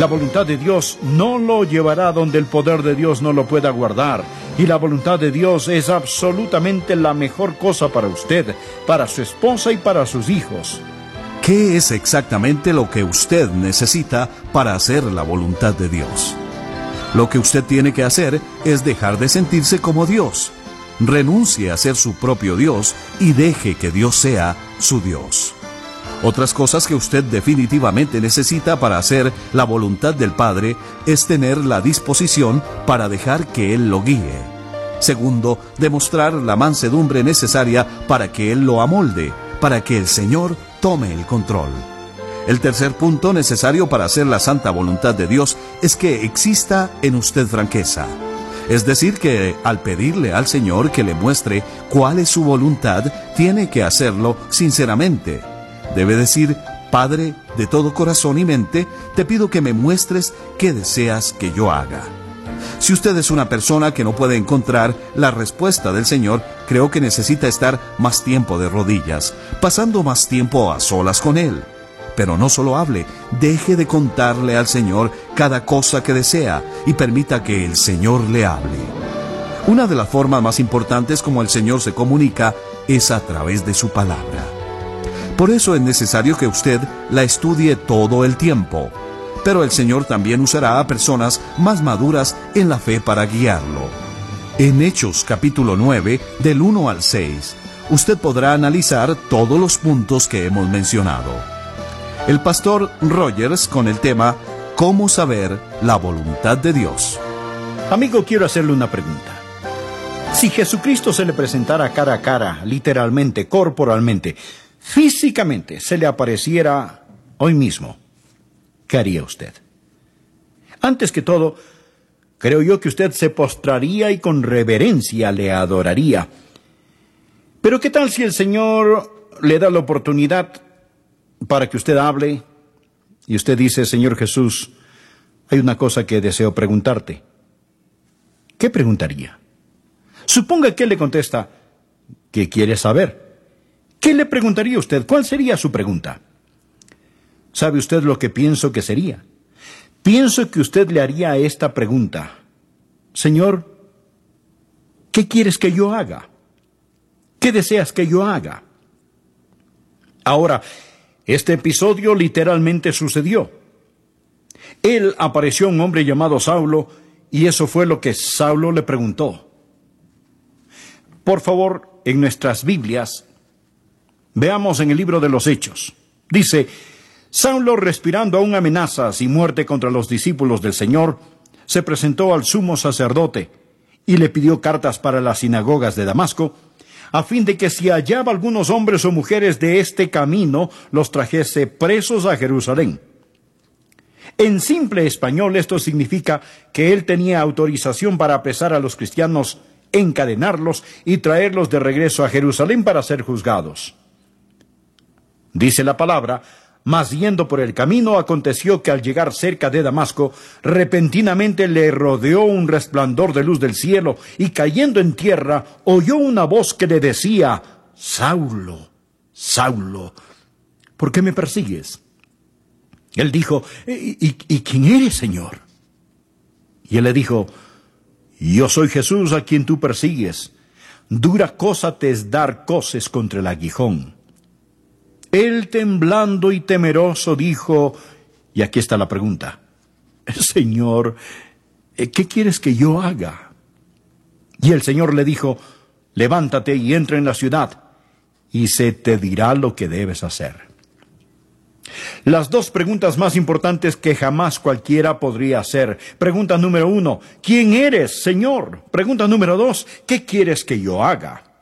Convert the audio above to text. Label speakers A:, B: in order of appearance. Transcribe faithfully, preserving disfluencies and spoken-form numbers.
A: La voluntad de Dios no lo llevará donde el poder de Dios no lo pueda guardar. Y la voluntad de Dios es absolutamente la mejor cosa para usted, para su esposa y para sus hijos.
B: ¿Qué es exactamente lo que usted necesita para hacer la voluntad de Dios? Lo que usted tiene que hacer es dejar de sentirse como Dios. Renuncie a ser su propio Dios y deje que Dios sea su Dios. Otras cosas que usted definitivamente necesita para hacer la voluntad del Padre es tener la disposición para dejar que Él lo guíe. Segundo, demostrar la mansedumbre necesaria para que Él lo amolde, para que el Señor tome el control. El tercer punto necesario para hacer la santa voluntad de Dios es que exista en usted franqueza. Es decir, que al pedirle al Señor que le muestre cuál es su voluntad, tiene que hacerlo sinceramente. Debe decir: Padre, de todo corazón y mente, te pido que me muestres qué deseas que yo haga. Si usted es una persona que no puede encontrar la respuesta del Señor, creo que necesita estar más tiempo de rodillas, pasando más tiempo a solas con Él. Pero no solo hable, deje de contarle al Señor cada cosa que desea y permita que el Señor le hable. Una de las formas más importantes como el Señor se comunica es a través de su palabra. Por eso es necesario que usted la estudie todo el tiempo. Pero el Señor también usará a personas más maduras en la fe para guiarlo. En Hechos capítulo nueve, del uno al seis, usted podrá analizar todos los puntos que hemos mencionado. El pastor Rogers con el tema ¿Cómo saber la voluntad de Dios?
A: Amigo, quiero hacerle una pregunta. Si Jesucristo se le presentara cara a cara, literalmente, corporalmente, físicamente, se le apareciera hoy mismo, ¿qué haría usted? Antes que todo, creo yo que usted se postraría y con reverencia le adoraría. Pero ¿qué tal si el Señor le da la oportunidad para que usted hable y usted dice: Señor Jesús, hay una cosa que deseo preguntarte? ¿Qué preguntaría? Suponga que él le contesta: ¿qué quiere saber? ¿Qué le preguntaría usted? ¿Cuál sería su pregunta? ¿Sabe usted lo que pienso que sería? Pienso que usted le haría esta pregunta: Señor, ¿qué quieres que yo haga? ¿Qué deseas que yo haga? Ahora, este episodio literalmente sucedió. Él apareció a un hombre llamado Saulo, y eso fue lo que Saulo le preguntó. Por favor, en nuestras Biblias, veamos en el libro de los Hechos. Dice: Saulo, respirando aún amenazas y muerte contra los discípulos del Señor, se presentó al sumo sacerdote y le pidió cartas para las sinagogas de Damasco, a fin de que si hallaba algunos hombres o mujeres de este camino, los trajese presos a Jerusalén. En simple español, esto significa que él tenía autorización para apresar a los cristianos, encadenarlos y traerlos de regreso a Jerusalén para ser juzgados. Dice la palabra: mas yendo por el camino, aconteció que al llegar cerca de Damasco, repentinamente le rodeó un resplandor de luz del cielo, y cayendo en tierra, oyó una voz que le decía: Saulo, Saulo, ¿por qué me persigues? Él dijo: ¿Y, y, y quién eres, Señor? Y él le dijo: yo soy Jesús a quien tú persigues. Dura cosa te es dar coces contra el aguijón. Él, temblando y temeroso, dijo, y aquí está la pregunta: Señor, ¿qué quieres que yo haga? Y el Señor le dijo: levántate y entra en la ciudad, y se te dirá lo que debes hacer. Las dos preguntas más importantes que jamás cualquiera podría hacer. Pregunta número uno: ¿quién eres, Señor? Pregunta número dos: ¿qué quieres que yo haga?